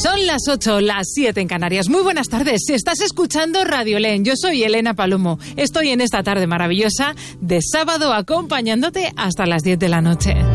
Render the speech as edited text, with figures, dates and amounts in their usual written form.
Son las 8, las 7 en Canarias. Muy buenas tardes. Estás escuchando Radio LEN. Yo soy Elena Palomo. Estoy en esta tarde maravillosa de sábado acompañándote hasta las 10 de la noche.